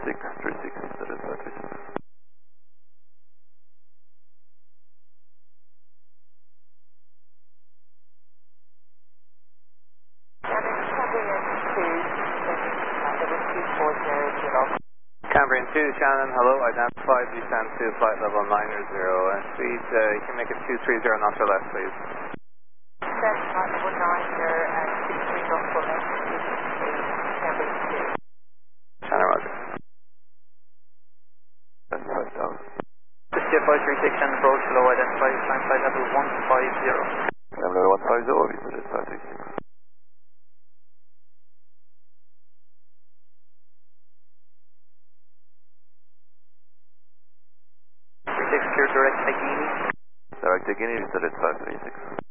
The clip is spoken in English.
36, that is 536. Cambrian 2, Shannon, hello, identify, descend to flight level 900, and speed, you can make it 230 knots or less, please. Descend flight level 90 and 230 knots or less, Cambrian 2. Shannon, roger. That's 5,000. Whiskey 536 Shannon approach, hello, identify, climb flight level 150. Climb level 150, we said it's 536. Secure direct to Guinea. Direct to Guinea, we said it's 536.